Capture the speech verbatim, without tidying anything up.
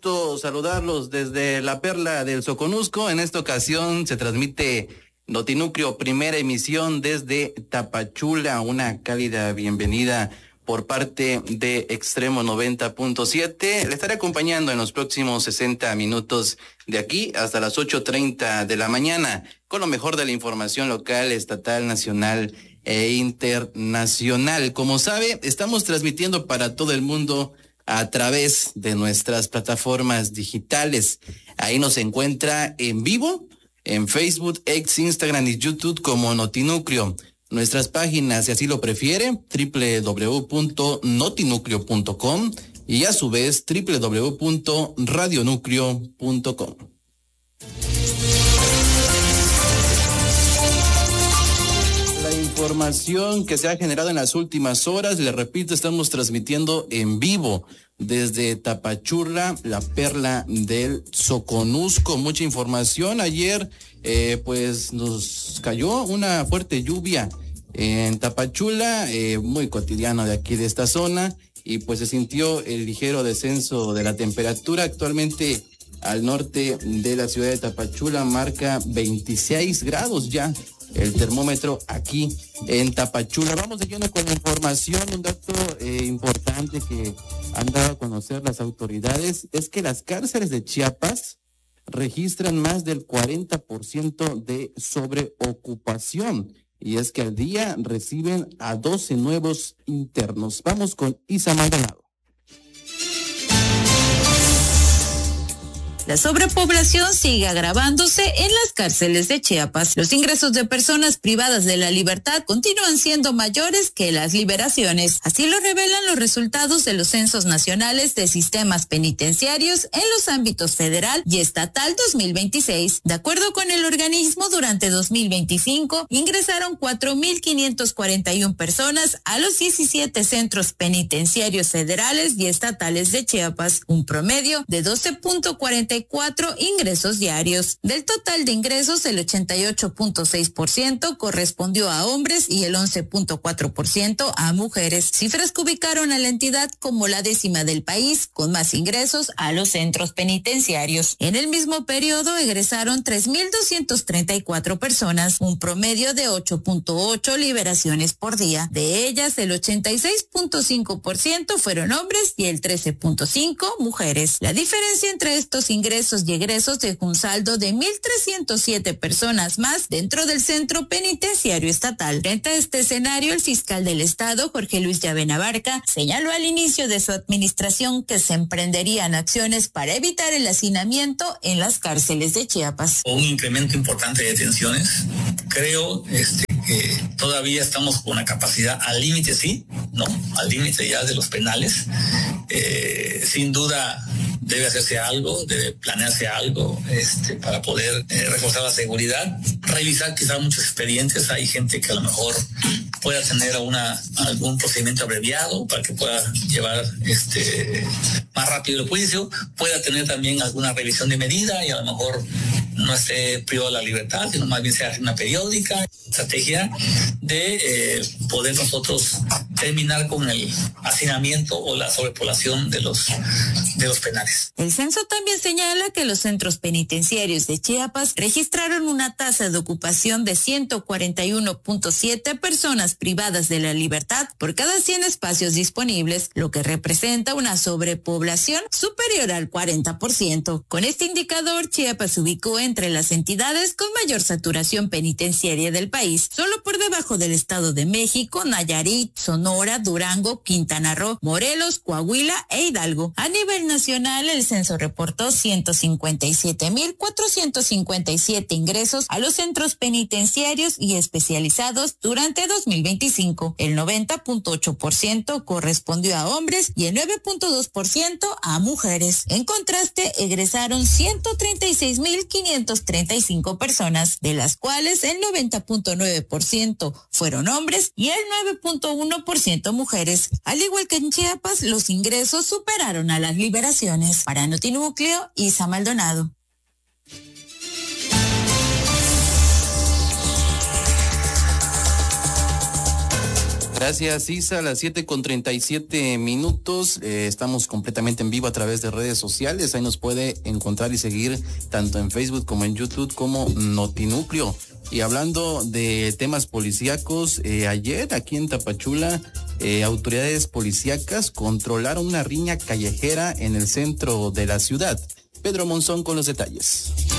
gusto saludarlos desde la Perla del Soconusco. En esta ocasión se transmite Notinúcleo, primera emisión desde Tapachula. Una cálida bienvenida por parte de Extremo noventa punto siete. Le estaré acompañando en los próximos sesenta minutos de aquí hasta las ocho treinta de la mañana con lo mejor de la información local, estatal, nacional e internacional. Como sabe, estamos transmitiendo para todo el mundo a través de nuestras plataformas digitales. Ahí nos encuentra en vivo en Facebook, X, Instagram y YouTube como Notinúcleo. Nuestras páginas, si así lo prefiere, doble u doble u doble u punto notinúcleo punto com y a su vez doble u doble u doble u punto radionúcleo punto com. La información que se ha generado en las últimas horas, le repito, estamos transmitiendo en vivo desde Tapachula, la Perla del Soconusco. Mucha información. Ayer eh, pues nos cayó una fuerte lluvia en Tapachula, eh, muy cotidiano de aquí de esta zona, y pues se sintió el ligero descenso de la temperatura. Actualmente al norte de la ciudad de Tapachula marca veintiséis grados ya el termómetro aquí en Tapachula. Vamos de lleno con la información. Un dato eh, importante que han dado a conocer las autoridades es que las cárceles de Chiapas registran más del cuarenta por ciento de sobreocupación, y es que al día reciben a doce nuevos internos. Vamos con Isa Maldonado. La sobrepoblación sigue agravándose en las cárceles de Chiapas. Los ingresos de personas privadas de la libertad continúan siendo mayores que las liberaciones. Así lo revelan los resultados de los censos nacionales de sistemas penitenciarios en los ámbitos federal y estatal dos mil veintiséis. De acuerdo con el organismo, durante dos mil veinticinco ingresaron cuatro mil quinientas cuarenta y una personas a los diecisiete centros penitenciarios federales y estatales de Chiapas, un promedio de doce punto cuarenta y cuatro ingresos diarios. Del total de ingresos, el ochenta y ocho punto seis por ciento correspondió a hombres y el once punto cuatro por ciento a mujeres, cifras que ubicaron a la entidad como la décima del país con más ingresos a los centros penitenciarios. En el mismo periodo egresaron tres mil doscientas treinta y cuatro personas, un promedio de ocho punto ocho liberaciones por día. De ellas, el ochenta y seis punto cinco por ciento fueron hombres y el trece punto cinco por ciento mujeres. La diferencia entre estos ingresos ingresos y egresos dejó un saldo de mil trescientas siete personas más dentro del centro penitenciario estatal. Frente a este escenario, el fiscal del estado, Jorge Luis Llavena Barca, señaló al inicio de su administración que se emprenderían acciones para evitar el hacinamiento en las cárceles de Chiapas. Un incremento importante de detenciones. Creo este, que todavía estamos con una capacidad al límite, sí, ¿no? Al límite ya de los penales. Eh, sin duda debe hacerse algo, debe planearse algo este, para poder eh, reforzar la seguridad, revisar quizás muchos expedientes. Hay gente que a lo mejor pueda tener una, algún procedimiento abreviado para que pueda llevar este, más rápido el juicio, pueda tener también alguna revisión de medida y a lo mejor no esté privado de la libertad, sino más bien sea una periódica estrategia de eh, poder nosotros terminar con el hacinamiento o la sobrepoblación de los, de los penales. El censo también señala que los centros penitenciarios de Chiapas registraron una tasa de ocupación de ciento cuarenta y uno punto siete personas privadas de la libertad por cada cien espacios disponibles, lo que representa una sobrepoblación superior al cuarenta por ciento. Con este indicador, Chiapas se ubicó entre las entidades con mayor saturación penitenciaria del país, solo por debajo del Estado de México, Nayarit, Sonora, Durango, Quintana Roo, Morelos, Coahuila e Hidalgo. A nivel nacional, el censo reportó ciento cincuenta y siete mil cuatrocientos cincuenta y siete ingresos a los centros penitenciarios y especializados durante dos mil veinticinco. El noventa punto ocho por ciento correspondió a hombres y el nueve punto dos por ciento a mujeres. En contraste, egresaron ciento treinta y seis mil quinientas treinta y cinco personas, de las cuales el noventa punto nueve por ciento fueron hombres y el nueve punto uno por ciento mujeres. Al igual que en Chiapas, los ingresos superaron a las liberaciones. Para Notinúcleo, Isa Maldonado. Gracias, Isa. A las siete con treinta y siete minutos. Eh, estamos completamente en vivo a través de redes sociales. Ahí nos puede encontrar y seguir tanto en Facebook como en YouTube como Notinúcleo. Y hablando de temas policíacos, eh, ayer aquí en Tapachula, eh, autoridades policíacas controlaron una riña callejera en el centro de la ciudad. Pedro Monzón con los detalles.